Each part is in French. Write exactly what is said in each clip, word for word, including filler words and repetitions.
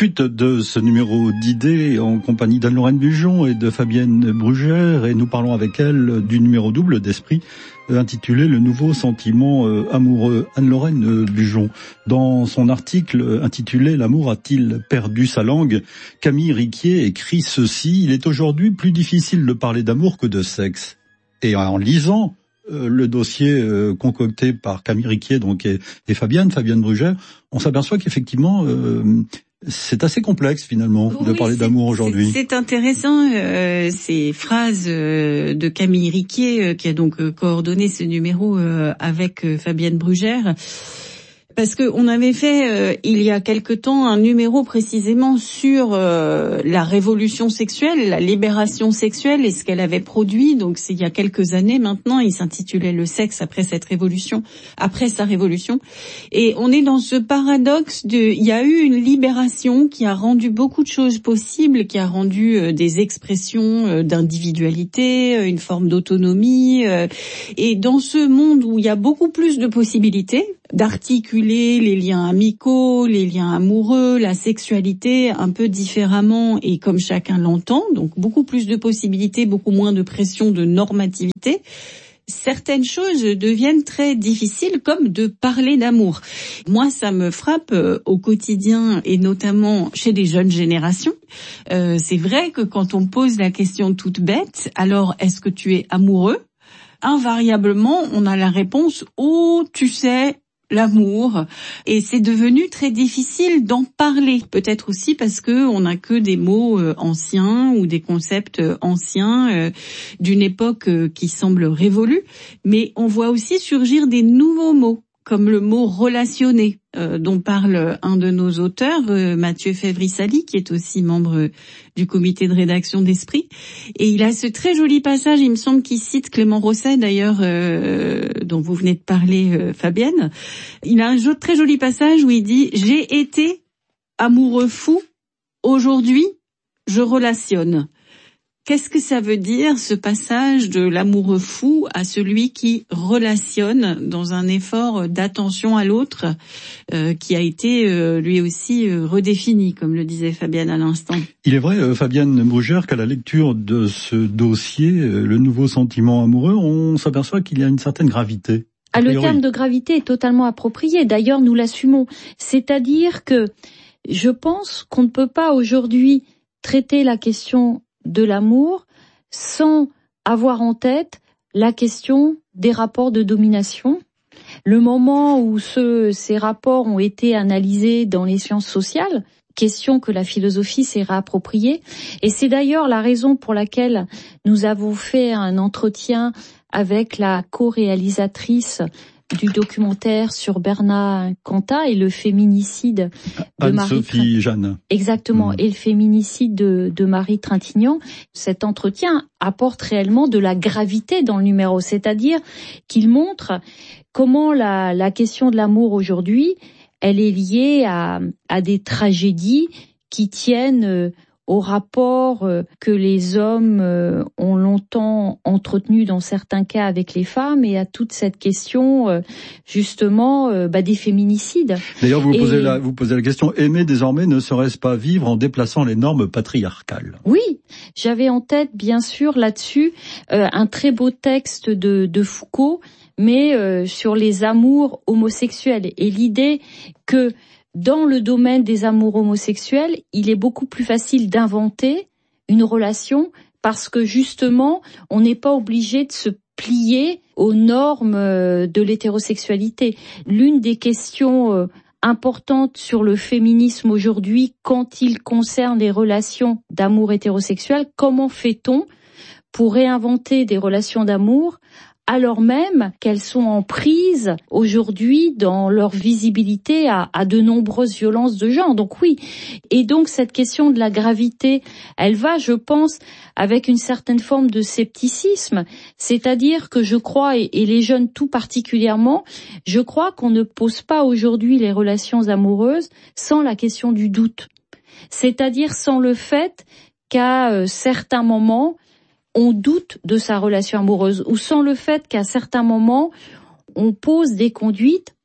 Suite de ce numéro d'idées en compagnie d'Anne-Lorraine Bujon et de Fabienne Brugère, et nous parlons avec elle du numéro double d'Esprit intitulé Le nouveau sentiment amoureux. Anne-Lorraine Bujon, dans son article intitulé L'amour a-t-il perdu sa langue, Camille Riquier écrit ceci: il est aujourd'hui plus difficile de parler d'amour que de sexe. Et en lisant euh, le dossier euh, concocté par Camille Riquier donc et, et Fabienne, Fabienne Brugère, on s'aperçoit qu'effectivement euh, c'est assez complexe finalement oui, de parler d'amour aujourd'hui. C'est, c'est intéressant euh, ces phrases euh, de Camille Riquier euh, qui a donc euh, coordonné ce numéro euh, avec euh, Fabienne Brugère. Parce que on avait fait euh, il y a quelque temps un numéro précisément sur euh, la révolution sexuelle, la libération sexuelle et ce qu'elle avait produit. Donc c'est il y a quelques années maintenant. Il s'intitulait Le sexe après cette révolution, après sa révolution. Et on est dans ce paradoxe de, il y a eu une libération qui a rendu beaucoup de choses possibles, qui a rendu euh, des expressions euh, d'individualité, euh, une forme d'autonomie. Euh, et dans ce monde où il y a beaucoup plus de possibilités d'articuler les liens amicaux, les liens amoureux, la sexualité un peu différemment et comme chacun l'entend, donc beaucoup plus de possibilités, beaucoup moins de pression de normativité, certaines choses deviennent très difficiles, comme de parler d'amour. Moi, ça me frappe euh, au quotidien et notamment chez les jeunes générations. Euh, c'est vrai que quand on pose la question toute bête, alors est-ce que tu es amoureux ? Invariablement, on a la réponse « Oh, tu sais ». L'amour, et c'est devenu très difficile d'en parler. Peut-être aussi parce que on n'a que des mots euh, anciens ou des concepts euh, anciens euh, d'une époque euh, qui semble révolue, mais on voit aussi surgir des nouveaux mots, comme le mot relationné, euh, dont parle un de nos auteurs, euh, Mathieu Févry-Sally, qui est aussi membre euh, du comité de rédaction d'Esprit. Et il a ce très joli passage, il me semble qu'il cite Clément Rosset, d'ailleurs, euh, dont vous venez de parler, euh, Fabienne. Il a un jo- très joli passage où il dit « J'ai été amoureux fou, aujourd'hui, je relationne ». Qu'est-ce que ça veut dire, ce passage de l'amoureux fou à celui qui relationne dans un effort d'attention à l'autre euh, qui a été euh, lui aussi euh, redéfini, comme le disait Fabienne à l'instant. Il est vrai, euh, Fabienne Brugère, qu'à la lecture de ce dossier, euh, le nouveau sentiment amoureux, on s'aperçoit qu'il y a une certaine gravité. Ah, le terme de gravité est totalement approprié. D'ailleurs, nous l'assumons. C'est-à-dire que je pense qu'on ne peut pas aujourd'hui traiter la question de l'amour sans avoir en tête la question des rapports de domination. Le moment où ce, ces rapports ont été analysés dans les sciences sociales, question que la philosophie s'est réappropriée. Et c'est d'ailleurs la raison pour laquelle nous avons fait un entretien avec la co-réalisatrice du documentaire sur Bernard Cantat et le féminicide de Anne-Sophie Marie Jeanne. Exactement, mmh. Et le féminicide de, de Marie Trintignant. Cet entretien apporte réellement de la gravité dans le numéro, c'est-à-dire qu'il montre comment la, la question de l'amour aujourd'hui, elle est liée à, à des tragédies qui tiennent au rapport que les hommes ont longtemps entretenu dans certains cas avec les femmes et à toute cette question justement bah, des féminicides. D'ailleurs, vous, et... posez la, vous posez la question, aimer désormais ne serait-ce pas vivre en déplaçant les normes patriarcales ? Oui, j'avais en tête bien sûr là-dessus euh, un très beau texte de, de Foucault, mais euh, sur les amours homosexuels et l'idée que dans le domaine des amours homosexuels, il est beaucoup plus facile d'inventer une relation parce que justement, on n'est pas obligé de se plier aux normes de l'hétérosexualité. L'une des questions importantes sur le féminisme aujourd'hui, quand il concerne les relations d'amour hétérosexuel, comment fait-on pour réinventer des relations d'amour alors même qu'elles sont en prise aujourd'hui dans leur visibilité à, à de nombreuses violences de genre. Donc oui, et donc cette question de la gravité, elle va, je pense, avec une certaine forme de scepticisme, c'est-à-dire que je crois, et, et les jeunes tout particulièrement, je crois qu'on ne pose pas aujourd'hui les relations amoureuses sans la question du doute, c'est-à-dire sans le fait qu'à euh, certains moments, on doute de sa relation amoureuse, ou sans le fait qu'à certains moments, on pose des conduites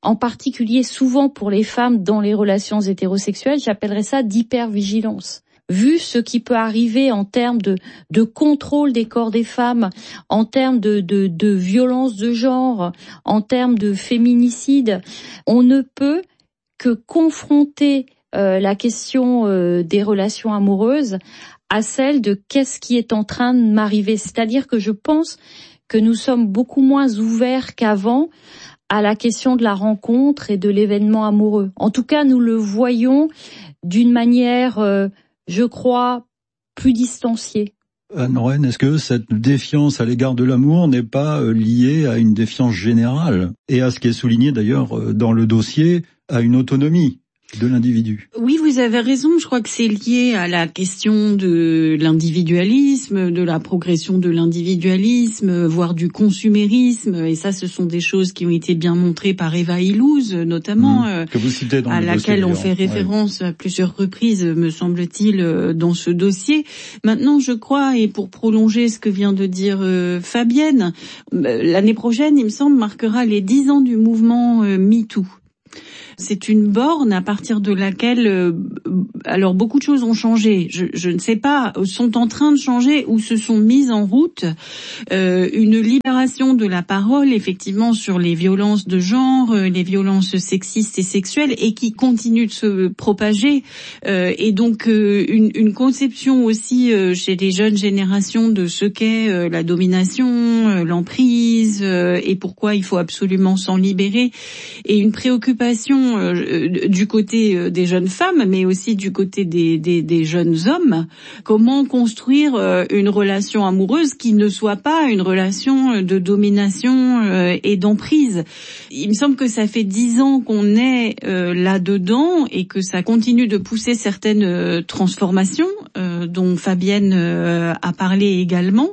en particulier souvent pour les femmes dans les relations hétérosexuelles, j'appellerais ça d'hypervigilance. Vu ce qui peut arriver en termes de, de contrôle des corps des femmes, en termes de, de, de violence de genre, en termes de féminicide, on ne peut que confronter euh, la question euh, des relations amoureuses à celle de qu'est-ce qui est en train de m'arriver. C'est-à-dire que je pense que nous sommes beaucoup moins ouverts qu'avant à la question de la rencontre et de l'événement amoureux. En tout cas, nous le voyons d'une manière, euh, je crois, plus distanciée. Anne Lorraine, est-ce que cette défiance à l'égard de l'amour n'est pas liée à une défiance générale et à ce qui est souligné d'ailleurs dans le dossier, à une autonomie de l'individu? Oui, vous avez raison. Je crois que c'est lié à la question de l'individualisme, de la progression de l'individualisme, voire du consumérisme. Et ça, ce sont des choses qui ont été bien montrées par Eva Illouz, notamment, mmh, que vous citez dans à le laquelle dossier, on fait référence, ouais, à plusieurs reprises, me semble-t-il, dans ce dossier. Maintenant, je crois, et pour prolonger ce que vient de dire euh, Fabienne, l'année prochaine, il me semble, marquera les dix ans du mouvement euh, MeToo. C'est une borne à partir de laquelle, euh, alors beaucoup de choses ont changé. Je, je ne sais pas, sont en train de changer ou se sont mises en route. Euh, une libération de la parole, effectivement, sur les violences de genre, euh, les violences sexistes et sexuelles, et qui continuent de se propager. Euh, et donc euh, une, une conception aussi euh, chez les jeunes générations de ce qu'est euh, la domination, euh, l'emprise, euh, et pourquoi il faut absolument s'en libérer, et une préoccupation du côté des jeunes femmes, mais aussi du côté des, des, des jeunes hommes. Comment construire une relation amoureuse qui ne soit pas une relation de domination et d'emprise? Il me semble que ça fait dix ans qu'on est là-dedans et que ça continue de pousser certaines transformations dont Fabienne a parlé également.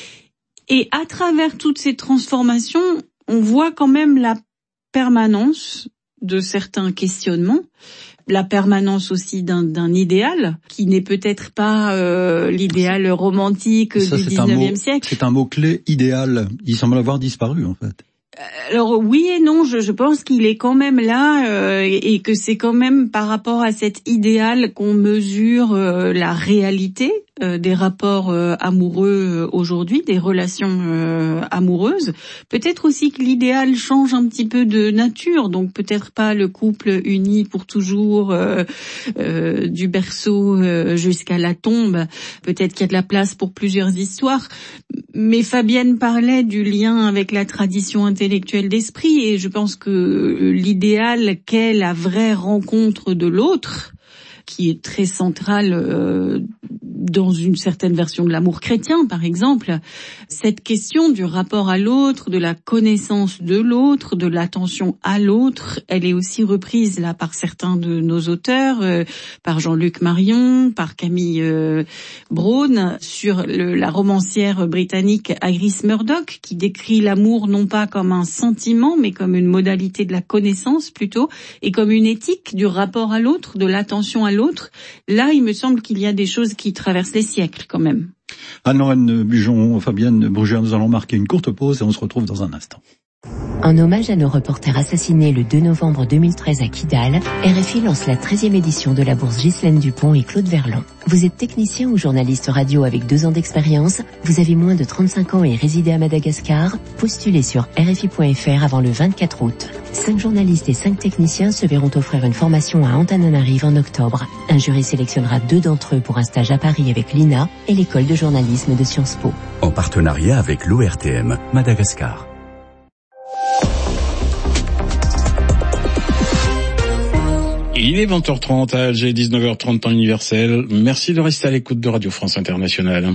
Et à travers toutes ces transformations, on voit quand même la permanence de certains questionnements, la permanence aussi d'un, d'un idéal qui n'est peut-être pas euh, l'idéal romantique ça, du dix-neuvième siècle. C'est un mot-clé, idéal. Il semble avoir disparu en fait. Alors oui et non, je, je pense qu'il est quand même là euh, et, et que c'est quand même par rapport à cet idéal qu'on mesure euh, la réalité euh, des rapports euh, amoureux aujourd'hui, des relations euh, amoureuses. Peut-être aussi que l'idéal change un petit peu de nature, donc peut-être pas le couple uni pour toujours euh, euh, du berceau euh, jusqu'à la tombe. Peut-être qu'il y a de la place pour plusieurs histoires. Mais Fabienne parlait du lien avec la tradition intellectuelle d'esprit et je pense que l'idéal qu'est la vraie rencontre de l'autre, qui est très centrale euh, dans une certaine version de l'amour chrétien, par exemple, cette question du rapport à l'autre, de la connaissance de l'autre, de l'attention à l'autre, elle est aussi reprise là par certains de nos auteurs, euh, par Jean-Luc Marion, par Camille euh, Brown, sur le, la romancière britannique Iris Murdoch, qui décrit l'amour non pas comme un sentiment, mais comme une modalité de la connaissance plutôt, et comme une éthique du rapport à l'autre, de l'attention à l'autre. Là, il me semble qu'il y a des choses qui traversent les siècles quand même. Anne Lorraine Bujon, Fabienne Brugère, nous allons marquer une courte pause et on se retrouve dans un instant. En hommage à nos reporters assassinés le deux novembre deux mille treize à Kidal, R F I lance la treizième édition de la bourse Ghislaine Dupont et Claude Verlan. Vous êtes technicien ou journaliste radio avec deux ans d'expérience, vous avez moins de trente-cinq ans et résidez à Madagascar, postulez sur R F I point F R avant le vingt-quatre août. Cinq journalistes et cinq techniciens se verront offrir une formation à Antananarive en octobre. Un jury sélectionnera deux d'entre eux pour un stage à Paris avec l'I N A et l'école de journalisme de Sciences Po. En partenariat avec l'O R T M, Madagascar. Il est vingt heures trente à Alger, dix-neuf heures trente temps universel. Merci de rester à l'écoute de Radio France Internationale.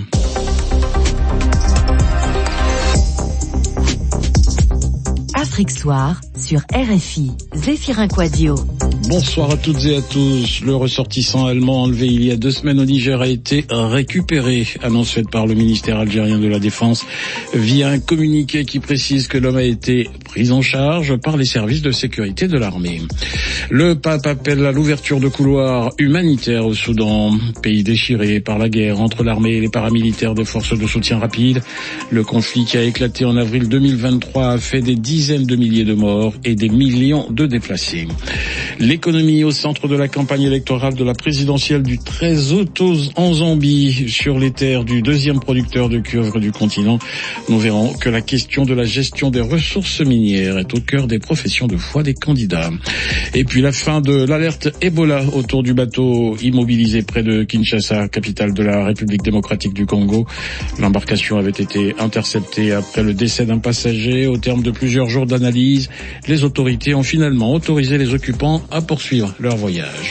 Afrique Soir sur R F I. Zéphirin Quadio. Bonsoir à toutes et à tous. Le ressortissant allemand enlevé il y a deux semaines au Niger a été récupéré, annonce faite par le ministère algérien de la Défense via un communiqué qui précise que l'homme a été pris en charge par les services de sécurité de l'armée. Le pape appelle à l'ouverture de couloirs humanitaires au Soudan, pays déchiré par la guerre entre l'armée et les paramilitaires des forces de soutien rapide. Le conflit qui a éclaté en avril deux mille vingt-trois a fait des dizaines de milliers de morts et des millions de déplacés. L'économie au centre de la campagne électorale de la présidentielle du treize août en Zambie, sur les terres du deuxième producteur de cuivre du continent. Nous verrons que la question de la gestion des ressources minières est au cœur des professions de foi des candidats. Et puis la fin de l'alerte Ebola autour du bateau immobilisé près de Kinshasa, capitale de la République démocratique du Congo. L'embarcation avait été interceptée après le décès d'un passager. Au terme de plusieurs jours d'analyse, les autorités ont finalement autorisé les occupants à poursuivre leur voyage.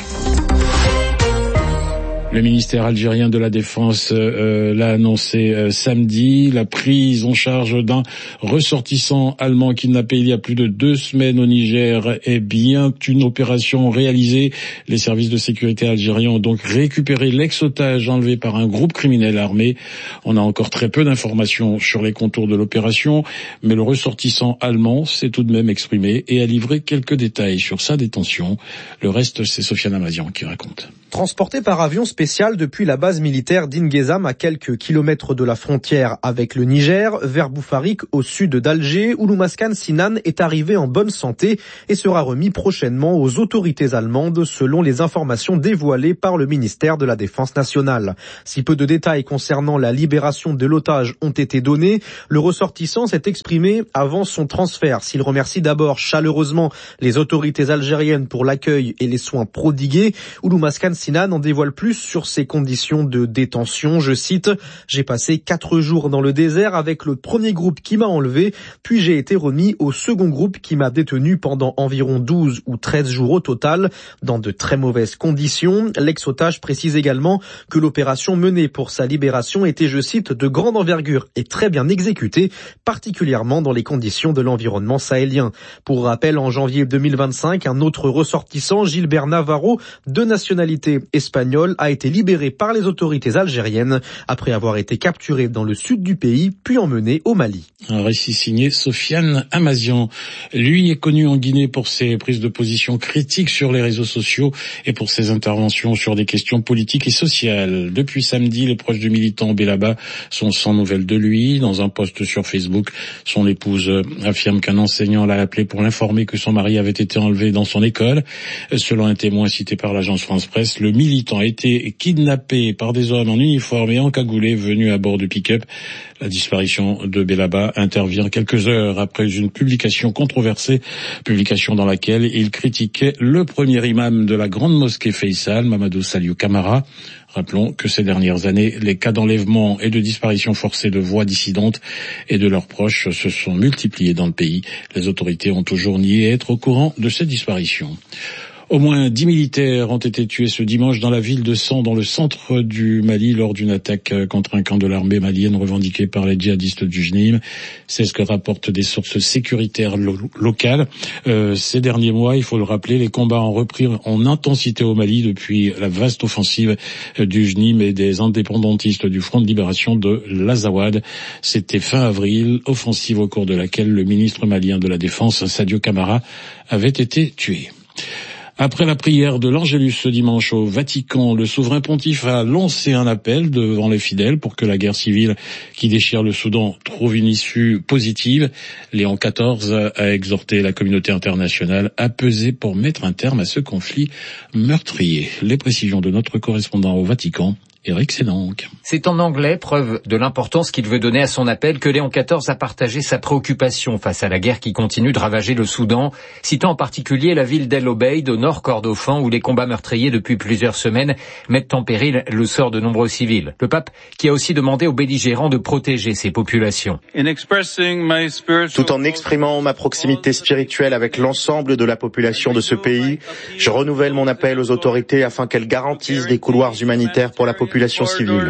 Le ministère algérien de la Défense euh, l'a annoncé euh, samedi, la prise en charge d'un ressortissant allemand kidnappé il y a plus de deux semaines au Niger est bien une opération réalisée. Les services de sécurité algériens ont donc récupéré l'ex-otage enlevé par un groupe criminel armé. On a encore très peu d'informations sur les contours de l'opération, mais le ressortissant allemand s'est tout de même exprimé et a livré quelques détails sur sa détention. Le reste, c'est Sofiane Amazian qui raconte. Transporté par avion spécial depuis la base militaire d'Inghezam à quelques kilomètres de la frontière avec le Niger, vers Boufarik au sud d'Alger, Ouloumaskan Sinan est arrivé en bonne santé et sera remis prochainement aux autorités allemandes selon les informations dévoilées par le ministère de la Défense nationale. Si peu de détails concernant la libération de l'otage ont été donnés, le ressortissant s'est exprimé avant son transfert. S'il remercie d'abord chaleureusement les autorités algériennes pour l'accueil et les soins prodigués, Ouloumaskan Sinan en dévoile plus sur ses conditions de détention. Je cite, « J'ai passé quatre jours dans le désert avec le premier groupe qui m'a enlevé, puis j'ai été remis au second groupe qui m'a détenu pendant environ douze ou treize jours au total, dans de très mauvaises conditions. » L'ex-otage précise également que l'opération menée pour sa libération était, je cite, « de grande envergure et très bien exécutée, particulièrement dans les conditions de l'environnement sahélien. » Pour rappel, en janvier deux mille vingt-cinq, un autre ressortissant, Gilbert Navarro, de nationalité espagnole, a été libéré par les autorités algériennes après avoir été capturé dans le sud du pays, puis emmené au Mali. Un récit signé Sofiane Amazian. Lui est connu en Guinée pour ses prises de position critiques sur les réseaux sociaux et pour ses interventions sur des questions politiques et sociales. Depuis samedi, les proches du militant Bélaba sont sans nouvelles de lui. Dans un post sur Facebook, son épouse affirme qu'un enseignant l'a appelé pour l'informer que son mari avait été enlevé dans son école. Selon un témoin cité par l'agence France Presse, le militant a été kidnappé par des hommes en uniforme et encagoulés venus à bord de pick-up. La disparition de Bélaba intervient quelques heures après une publication controversée, publication dans laquelle il critiquait le premier imam de la grande mosquée Faisal, Mamadou Saliou Camara. Rappelons que ces dernières années, les cas d'enlèvement et de disparition forcée de voix dissidentes et de leurs proches se sont multipliés dans le pays. Les autorités ont toujours nié être au courant de ces disparitions. Au moins dix militaires ont été tués ce dimanche dans la ville de San, dans le centre du Mali, lors d'une attaque contre un camp de l'armée malienne revendiquée par les djihadistes du J N I M. C'est ce que rapportent des sources sécuritaires lo- locales. Euh, ces derniers mois, il faut le rappeler, les combats ont repris en intensité au Mali depuis la vaste offensive du J N I M et des indépendantistes du Front de libération de l'Azawad. C'était fin avril, offensive au cours de laquelle le ministre malien de la Défense, Sadio Camara, avait été tué. Après la prière de l'Angélus ce dimanche au Vatican, le souverain pontife a lancé un appel devant les fidèles pour que la guerre civile qui déchire le Soudan trouve une issue positive. Léon quatorze a exhorté la communauté internationale à peser pour mettre un terme à ce conflit meurtrier. Les précisions de notre correspondant au Vatican, Eric Sénanque. C'est en anglais, preuve de l'importance qu'il veut donner à son appel, que Léon quatorze a partagé sa préoccupation face à la guerre qui continue de ravager le Soudan, citant en particulier la ville d'El Obeid au nord Kordofan où les combats meurtriers depuis plusieurs semaines mettent en péril le sort de nombreux civils. Le pape qui a aussi demandé aux belligérants de protéger ces populations. Tout en exprimant ma proximité spirituelle avec l'ensemble de la population de ce pays, je renouvelle mon appel aux autorités afin qu'elles garantissent des couloirs humanitaires pour la population civile.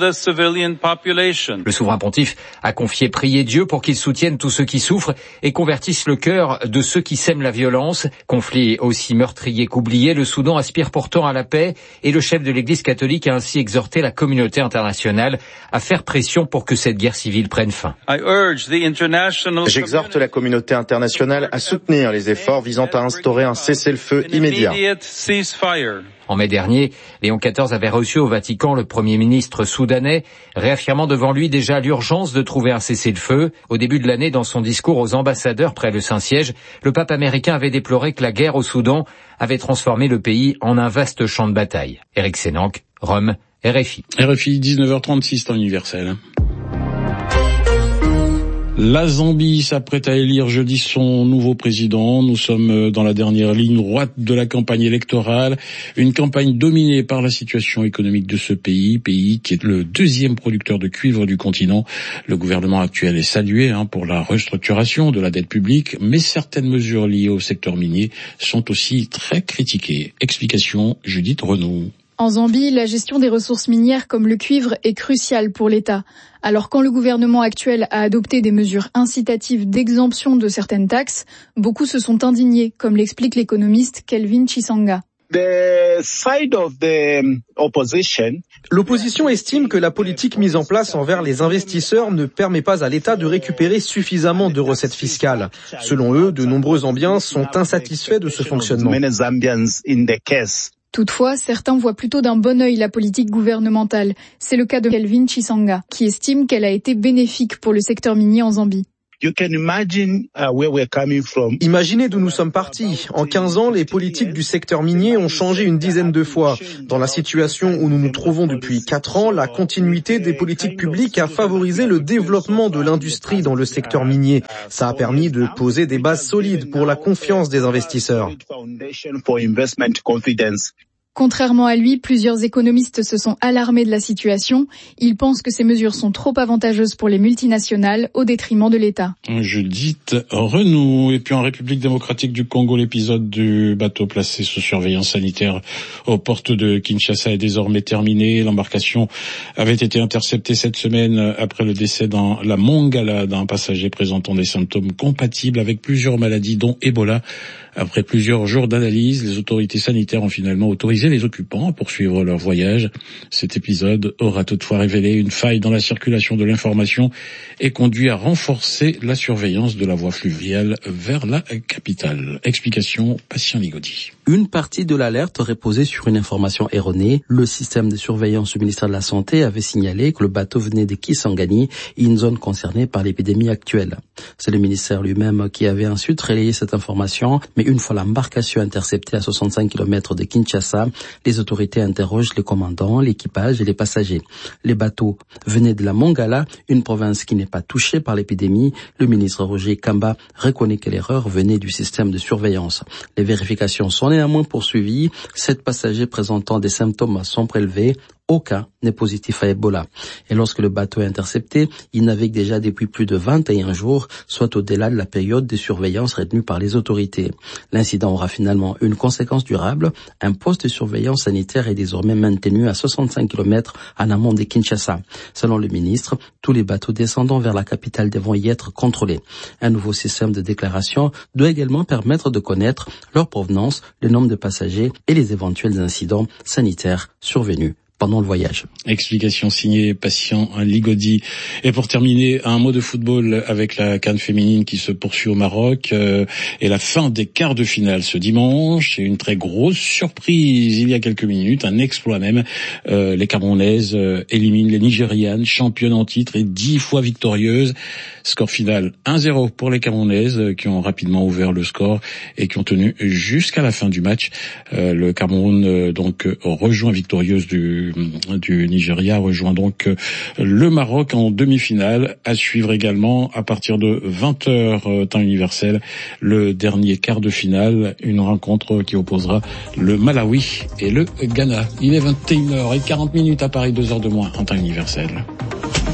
Le souverain pontife a confié prier Dieu pour qu'il soutienne tous ceux qui souffrent et convertisse le cœur de ceux qui sèment la violence. Conflit aussi meurtrier qu'oublié, le Soudan aspire pourtant à la paix et le chef de l'Église catholique a ainsi exhorté la communauté internationale à faire pression pour que cette guerre civile prenne fin. J'exhorte la communauté internationale à soutenir les efforts visant à instaurer un cessez-le-feu immédiat. En mai dernier, Léon quatorze avait reçu au Vatican critiquant le Premier ministre soudanais, réaffirmant devant lui déjà l'urgence de trouver un cessez-le-feu. Au début de l'année, dans son discours aux ambassadeurs près le Saint-Siège, le pape américain avait déploré que la guerre au Soudan avait transformé le pays en un vaste champ de bataille. Eric Sénanque, Rome, R F I. R F I, dix-neuf heures trente-six, temps universel. La Zambie s'apprête à élire jeudi son nouveau président. Nous sommes dans la dernière ligne droite de la campagne électorale. Une campagne dominée par la situation économique de ce pays, pays qui est le deuxième producteur de cuivre du continent. Le gouvernement actuel est salué hein, pour la restructuration de la dette publique, mais certaines mesures liées au secteur minier sont aussi très critiquées. Explication, Judith Renaud. En Zambie, la gestion des ressources minières comme le cuivre est cruciale pour l'État. Alors quand le gouvernement actuel a adopté des mesures incitatives d'exemption de certaines taxes, beaucoup se sont indignés, comme l'explique l'économiste Kelvin Chisanga. L'opposition estime que la politique mise en place envers les investisseurs ne permet pas à l'État de récupérer suffisamment de recettes fiscales. Selon eux, de nombreux Zambiens sont insatisfaits de ce fonctionnement. Toutefois, certains voient plutôt d'un bon œil la politique gouvernementale. C'est le cas de Kelvin Chisanga, qui estime qu'elle a été bénéfique pour le secteur minier en Zambie. Imaginez d'où nous sommes partis. En quinze ans, les politiques du secteur minier ont changé une dizaine de fois. Dans la situation où nous nous trouvons depuis quatre ans, la continuité des politiques publiques a favorisé le développement de l'industrie dans le secteur minier. Ça a permis de poser des bases solides pour la confiance des investisseurs. Contrairement à lui, plusieurs économistes se sont alarmés de la situation. Ils pensent que ces mesures sont trop avantageuses pour les multinationales au détriment de l'État. Judith Renaud. Et puis en République démocratique du Congo, l'épisode du bateau placé sous surveillance sanitaire aux portes de Kinshasa est désormais terminé. L'embarcation avait été interceptée cette semaine après le décès dans la Mongala d'un passager présentant des symptômes compatibles avec plusieurs maladies dont Ebola. Après plusieurs jours d'analyse, les autorités sanitaires ont finalement autorisé les occupants à poursuivre leur voyage. Cet épisode aura toutefois révélé une faille dans la circulation de l'information et conduit à renforcer la surveillance de la voie fluviale vers la capitale. Explication, Patient Ligodi. Une partie de l'alerte reposait sur une information erronée. Le système de surveillance du ministère de la Santé avait signalé que le bateau venait de Kisangani, une zone concernée par l'épidémie actuelle. C'est le ministère lui-même qui avait ensuite relayé cette information, mais une fois l'embarcation interceptée à soixante-cinq kilomètres de Kinshasa, les autorités interrogent les commandants, l'équipage et les passagers. Les bateaux venaient de la Mongala, une province qui n'est pas touchée par l'épidémie. Le ministre Roger Kamba reconnaît que l'erreur venait du système de surveillance. Les vérifications sont néanmoins poursuivies. Sept passagers présentant des symptômes sont prélevés. Aucun n'est positif à Ebola. Et lorsque le bateau est intercepté, il navigue déjà depuis plus de vingt et un jours, soit au-delà de la période de surveillance retenue par les autorités. L'incident aura finalement une conséquence durable. Un poste de surveillance sanitaire est désormais maintenu à soixante-cinq kilomètres en amont de Kinshasa. Selon le ministre, tous les bateaux descendant vers la capitale devront y être contrôlés. Un nouveau système de déclaration doit également permettre de connaître leur provenance, le nombre de passagers et les éventuels incidents sanitaires survenus pendant le voyage. Explication signée Patient Ligodi. Et pour terminer, un mot de football avec la CAN féminine qui se poursuit au Maroc euh, et la fin des quarts de finale ce dimanche. Et une très grosse surprise il y a quelques minutes, un exploit même. Euh, les Camerounaises euh, éliminent les Nigérianes, championnes en titre et dix fois victorieuses. Score final un zéro pour les Camerounaises euh, qui ont rapidement ouvert le score et qui ont tenu jusqu'à la fin du match. Euh, le Cameroun euh, donc rejoint victorieuse du du Nigeria, rejoint donc le Maroc en demi-finale. À suivre également à partir de vingt heures temps universel le dernier quart de finale, une rencontre qui opposera le Malawi et le Ghana. Il est vingt et une heures quarante à Paris, deux heures de moins en temps universel.